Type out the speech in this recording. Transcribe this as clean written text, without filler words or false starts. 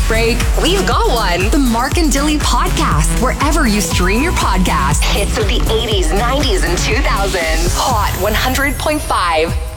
break? We've got one. The Mark and Dilly Podcast, wherever you stream your podcast. Hits of the 80s, 90s, and 2000s. Hot 100.5.